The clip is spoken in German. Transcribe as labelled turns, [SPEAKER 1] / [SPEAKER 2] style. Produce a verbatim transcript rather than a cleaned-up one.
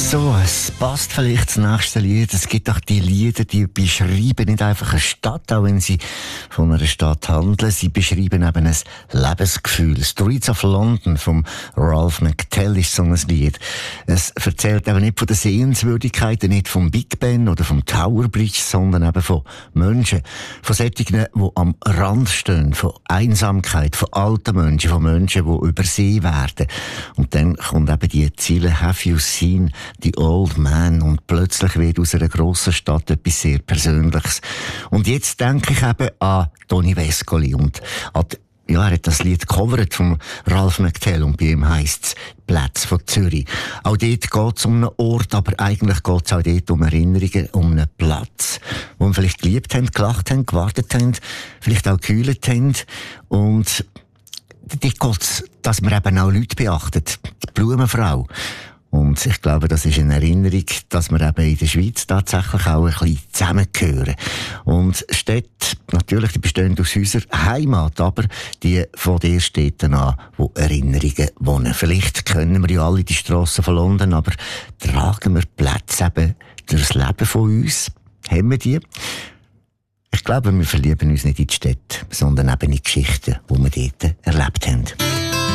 [SPEAKER 1] So, es passt vielleicht das nächste Lied. Es gibt auch die Lieder, die beschreiben nicht einfach eine Stadt, auch wenn sie von einer Stadt handeln. Sie beschreiben eben ein Lebensgefühl. Streets of London vom Ralph McTell ist so ein Lied. Es erzählt eben nicht von den Sehenswürdigkeiten, nicht vom Big Ben oder vom Tower Bridge, sondern eben von Menschen. Von solchen, die am Rand stehen, von Einsamkeit, von alten Menschen, von Menschen, die übersehen werden. Und dann kommt eben die Ziele «Have you seen the old man?» und plötzlich wird aus einer grossen Stadt etwas sehr Persönliches. Und jetzt denke ich eben an Toni Vescoli und an die, ja, er hat das Lied gecovert vom Ralph McTell und bei ihm heisst es «Platz von Zürich». Auch dort geht es um einen Ort, aber eigentlich geht es auch dort um Erinnerungen, um einen Platz, wo wir vielleicht geliebt haben, gelacht haben, gewartet haben, vielleicht auch gekühlt haben. Und dort geht es, dass man eben auch Leute beachtet. Die Blumenfrau. Und ich glaube, das ist eine Erinnerung, dass wir eben in der Schweiz tatsächlich auch ein bisschen zusammengehören. Und Städte, natürlich, die bestehen aus Häusern, Heimat, aber die von den Städten an, wo Erinnerungen wohnen. Vielleicht kennen wir ja alle die Strassen von London, aber tragen wir Plätze eben durch das Leben von uns? Haben wir die? Ich glaube, wir verlieben uns nicht in die Städte, sondern eben in die Geschichten, die wir dort erlebt haben.